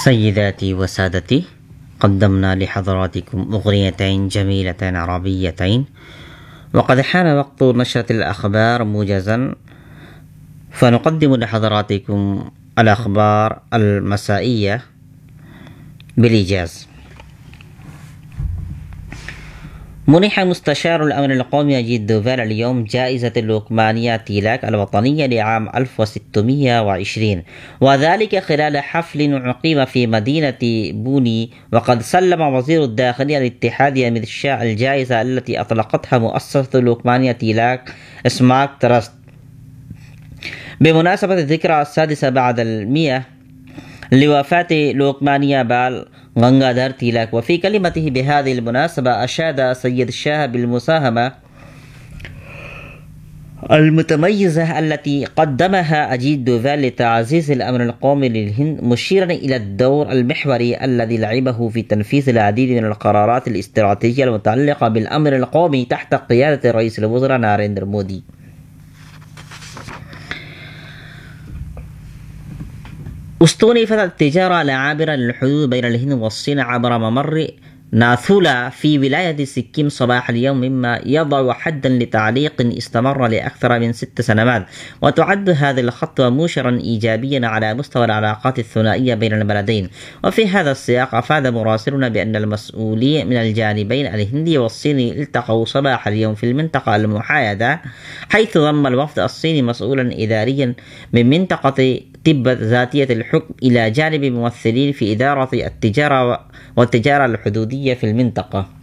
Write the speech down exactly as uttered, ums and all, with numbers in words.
سيداتي وسادتي، قدمنا لحضراتكم أغنيتين جميلتين عربيتين، وقد حان وقت نشرة الأخبار موجزا، فنقدم لحضراتكم الأخبار المسائية بالإيجاز. منح مستشار الأمن القومي أجيت دوفال اليوم جائزة لوكمانيا تيلاك الوطنية لعام ألف وستمئة وعشرين، وذلك خلال حفل عقيم في مدينة بوني. وقد سلم وزير الداخلية الاتحادي أمير الشاه الجائزة التي أطلقتها مؤسسة لوكمانيا تيلاك سماك تراست بمناسبة الذكرى السادسة بعد المئة لوفاة لوكمانيا بال غنغادر تيلاك. وفي كلمته بهذه المناسبة أشاد سيد الشاه بالمساهمة المتميزة التي قدمها أجيت دوفال لتعزيز الأمن القومي للهند، مشيرا إلى الدور المحوري الذي لعبه في تنفيذ العديد من القرارات الاستراتيجية المتعلقة بالأمن القومي تحت قيادة رئيس الوزراء ناريندرا مودي. استونفت التجارة العابرة للحدود بين الهند والصين عبر ممر ناثولا في ولاية سكيم صباح اليوم، مما يضع حدا لتعليق استمر لأكثر من ست سنوات. وتعد هذه الخطوة مؤشرا إيجابيا على مستوى العلاقات الثنائية بين البلدين. وفي هذا السياق أفاد مراسلنا بأن المسؤولين من الجانبين الهندي والصيني التقوا صباح اليوم في المنطقة المحايدة، حيث ضم الوفد الصيني مسؤولا إداريا من منطقة تبت ذاتية الحكم إلى جانب ممثلين في إدارة التجارة والتجارة الحدودية في المنطقة.